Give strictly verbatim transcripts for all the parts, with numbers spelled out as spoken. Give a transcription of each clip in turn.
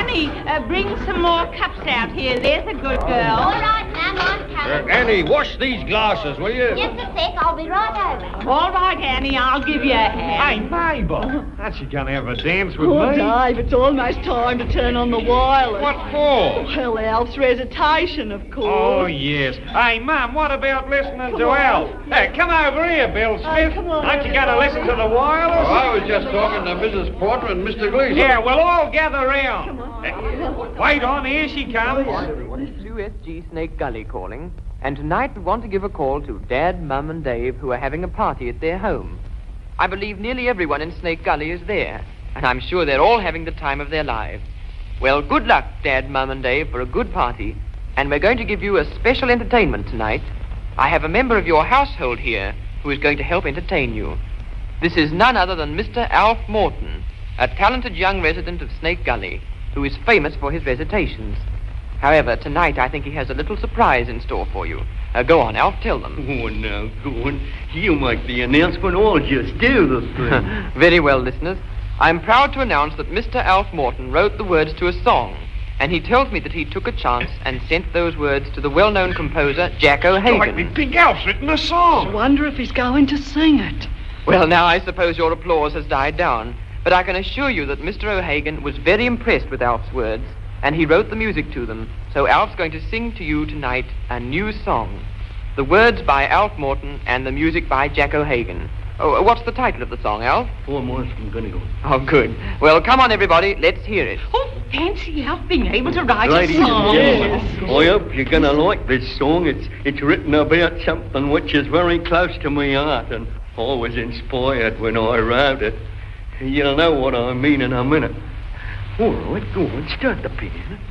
Annie, uh, bring some more cups out here. There's a good girl. All right, ma'am, I'm coming. Uh, Annie, wash these glasses, will you? Just a sec, I'll be right over. All right, Annie, I'll give you a hand. Hey, Mabel, aren't you going to have a dance with Oh, me? Dave, it's almost time to turn on the wireless. What for? Well, Alf's recitation, of course. Oh, yes. Hey, Mum, what about listening Come to on. Al? Hey, come over here, Bill Smith. Hey, come on, Aren't you going to everybody. listen to the wireless? Oh, I was just talking to Missus Porter and Mister Gleason. Yeah, we'll all gather round. Come on. Uh, wait on, here she comes. Everyone, it's U S G Snake Gully calling. And tonight we want to give a call to Dad, Mum, and Dave, who are having a party at their home. I believe nearly everyone in Snake Gully is there, and I'm sure they're all having the time of their lives. Well, good luck, Dad, Mum, and Dave, for a good party. And we're going to give you a special entertainment tonight. I have a member of your household here who is going to help entertain you. This is none other than Mister Alf Morton, a talented young resident of Snake Gully, who is famous for his recitations. However, tonight I think he has a little surprise in store for you. Uh, go on, Alf, tell them. Oh, now, go on. You make the announcement, I'll just do the thing. Very well, listeners. I'm proud to announce that Mister Alf Morton wrote the words to a song, and he tells me that he took a chance and sent those words to the well-known composer, Jack O'Hagan. Like me think Alf's written a I song. wonder if he's going to sing it. Well, now I suppose your applause has died down, but I can assure you that Mister O'Hagan was very impressed with Alf's words, and he wrote the music to them. So Alf's going to sing to you tonight a new song. The words by Alf Morton and the music by Jack O'Hagan. Oh, what's the title of the song, Alf? Four miles from Gunnigal. Oh, good. Well, come on, everybody. Let's hear it. Oh, fancy Alf being able to write Ladies a and song. gentlemen, I hope you're going to like this song. It's it's written about something which is very close to my heart, and I was inspired when I wrote it. You'll know what I mean in a minute. All right, go on, start the piano.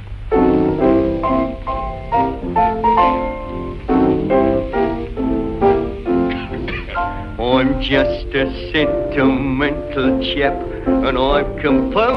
I'm just a sentimental chap, and I've composed